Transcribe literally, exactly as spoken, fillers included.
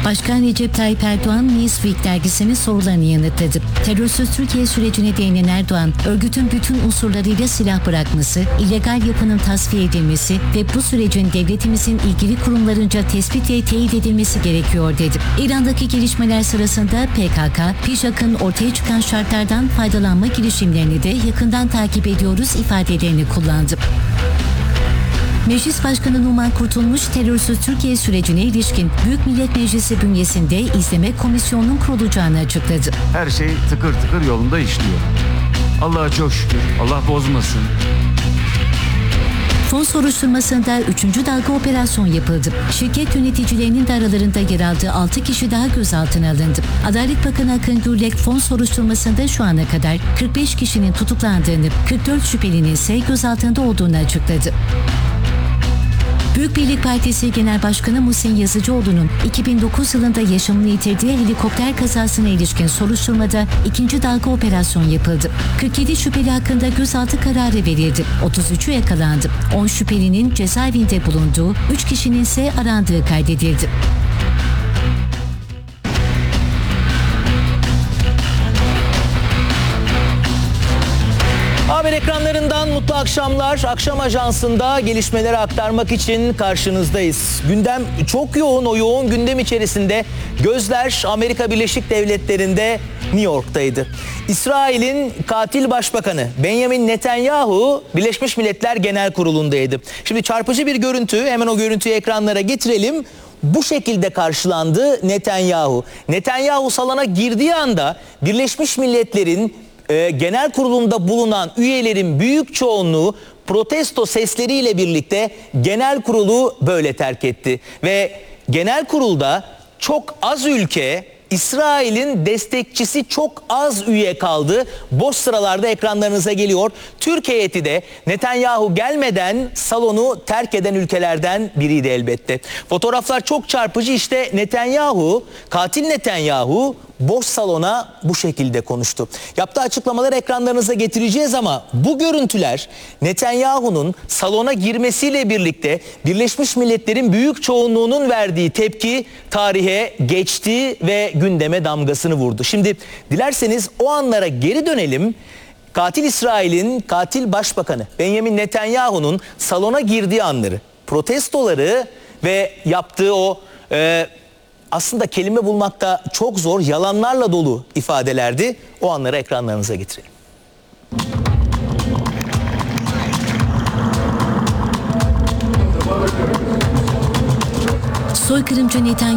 Başkan Recep Tayyip Erdoğan, Newsweek dergisinin sorularını yanıtladı. Terörsüz Türkiye sürecine değinen Erdoğan, örgütün bütün unsurlarıyla silah bırakması, illegal yapının tasfiye edilmesi ve bu sürecin devletimizin ilgili kurumlarınca tespit ve teyit edilmesi gerekiyor dedi. İran'daki gelişmeler sırasında P K K, P J K'ın ortaya çıkan şartlardan faydalanma girişimlerini de yakından takip ediyoruz ifadelerini kullandı. Meclis Başkanı Numan Kurtulmuş, terörsüz Türkiye sürecine ilişkin Büyük Millet Meclisi bünyesinde izleme komisyonunun kurulacağını açıkladı. Her şey tıkır tıkır yolunda işliyor. Allah'a çok şükür, Allah bozmasın. Fon soruşturmasında üçüncü dalga operasyon yapıldı. Şirket yöneticilerinin de aralarında yer aldığı altı kişi daha gözaltına alındı. Adalet Bakanı Akın Gürlek, fon soruşturmasında şu ana kadar kırk beş kişinin tutuklandığını, kırk dört şüphelinin ise gözaltında olduğunu açıkladı. Büyük Birlik Partisi Genel Başkanı Muhsin Yazıcıoğlu'nun iki bin dokuz yılında yaşamını yitirdiği helikopter kazasına ilişkin soruşturmada ikinci dalga operasyon yapıldı. kırk yedi şüpheli hakkında gözaltı kararı verildi. otuz üçü yakalandı. on şüphelinin cezaevinde bulunduğu, üç kişinin ise arandığı kaydedildi. Haber ekranlarından mutlu akşamlar. Akşam Ajansı'nda gelişmeleri aktarmak için karşınızdayız. Gündem çok yoğun. O yoğun gündem içerisinde gözler Amerika Birleşik Devletleri'nde, New York'taydı. İsrail'in katil başbakanı Benjamin Netanyahu Birleşmiş Milletler Genel Kurulu'ndaydı. Şimdi çarpıcı bir görüntü, hemen o görüntüyü ekranlara getirelim. Bu şekilde karşılandı Netanyahu. Netanyahu salona girdiği anda Birleşmiş Milletler'in e, genel kurulunda bulunan üyelerin büyük çoğunluğu protesto sesleriyle birlikte genel kurulu böyle terk etti. Ve genel kurulda çok az ülke, İsrail'in destekçisi çok az üye kaldı. Boş sıralarda ekranlarınıza geliyor. Türk heyeti de Netanyahu gelmeden salonu terk eden ülkelerden biriydi elbette. Fotoğraflar çok çarpıcı. İşte Netanyahu, katil Netanyahu boş salona bu şekilde konuştu. Yaptığı açıklamaları ekranlarınıza getireceğiz ama bu görüntüler Netanyahu'nun salona girmesiyle birlikte Birleşmiş Milletler'in büyük çoğunluğunun verdiği tepki tarihe geçti ve gündeme damgasını vurdu. Şimdi dilerseniz o anlara geri dönelim. Katil İsrail'in katil başbakanı Benjamin Netanyahu'nun salona girdiği anları, protestoları ve yaptığı o e, aslında kelime bulmakta çok zor, yalanlarla dolu ifadelerdi. O anları ekranlarınıza getirelim. Soykırımcı Netanyahu